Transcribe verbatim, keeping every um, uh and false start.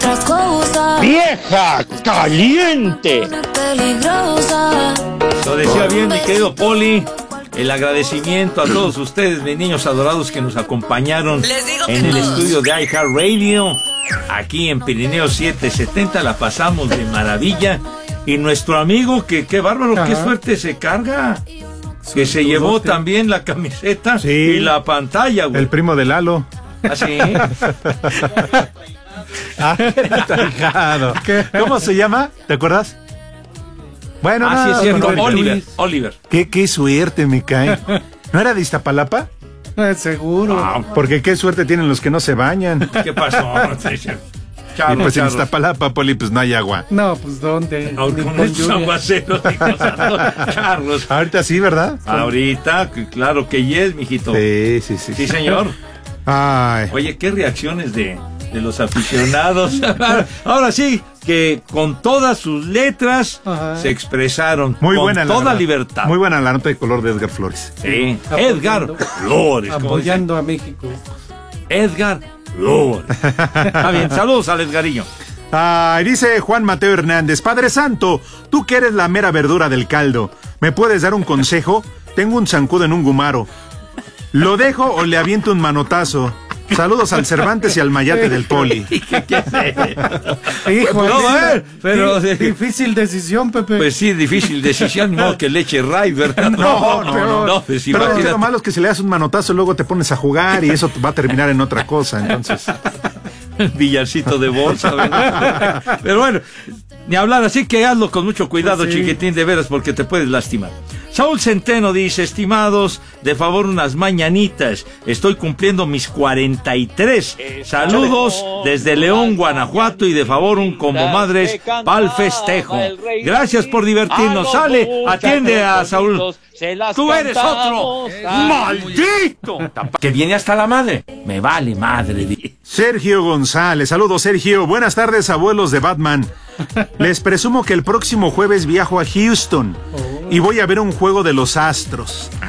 ¡Vieja caliente! Lo decía bien mi querido Poli. El agradecimiento a todos ustedes, mis niños adorados, que nos acompañaron en el estudio de iHeartRadio. Aquí en Pirineo setecientos setenta la pasamos de maravilla. Y nuestro amigo, que qué bárbaro, Ajá. qué suerte se carga. Que se llevó dote. también la camiseta sí. y la pantalla, güey. El primo de Lalo. ¿Ah, sí? Ah, ¿Qué? ¿Cómo se llama? ¿Te acuerdas? Bueno, ah, no, sí es cierto, Oliver. Oliver. Oliver. ¿Qué, qué suerte me cae. ¿No era de Iztapalapa? Eh, seguro. Ah, porque qué suerte tienen los que no se bañan. ¿Qué pasó? Charlos, y pues en Iztapalapa, Poli, pues no hay agua. No, pues ¿dónde? No, con estos aguaceros, Carlos. Ahorita sí, ¿verdad? Ahorita, claro que yes, mijito. Sí, sí, sí. Sí, señor. Ay. Oye, qué reacciones de, de los aficionados. Ahora sí, que con todas sus letras Ajá. se expresaron muy con buena toda la, libertad. Muy buena la nota de color de Edgar Flores. Sí, apoyando, Edgar Flores. Apoyando a México. Edgar Flores. Está bien, saludos al Edgarillo. Ay, dice Juan Mateo Hernández: Padre Santo, tú que eres la mera verdura del caldo, ¿me puedes dar un consejo? Tengo un zancudo en un gumaro. ¿Lo dejo o le aviento un manotazo? Saludos al Cervantes y al Mayate del Poli. ¿Qué, qué sé? Hijo, no, a ver, pero difícil decisión, Pepe. Pues sí, difícil decisión, no que le eche ray, ¿verdad? No, no, no. no pues, pero lo malo es que si le das un manotazo luego te pones a jugar y eso va a terminar en otra cosa, entonces. Villarcito de bolsa, ¿verdad? Pero bueno, ni hablar, así que hazlo con mucho cuidado, pues sí. chiquitín, de veras, porque te puedes lastimar. Saúl Centeno dice: estimados, de favor unas mañanitas, estoy cumpliendo mis cuarenta y tres. Saludos desde León, Guanajuato, y de favor un como madres pa'l festejo. Gracias por divertirnos. Sale, atiende a Saúl. Tú eres otro maldito que viene hasta la madre. Me vale madre. Sergio González, saludos Sergio. Buenas tardes, abuelos de Batman. Les presumo que el próximo jueves viajo a Houston y voy a ver un juego de los Astros.